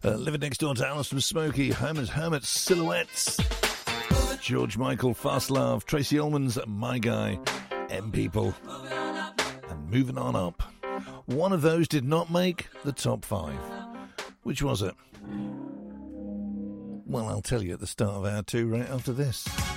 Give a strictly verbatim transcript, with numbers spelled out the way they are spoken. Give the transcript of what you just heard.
Uh, living next door to Alice from Smokey, Herman's Hermits, Silhouettes, George Michael, Fast Love, Tracy Ullman's My Guy, M People, and Moving On Up. One of those did not make the top five. Which was it? Well, I'll tell you at the start of hour two, right after this.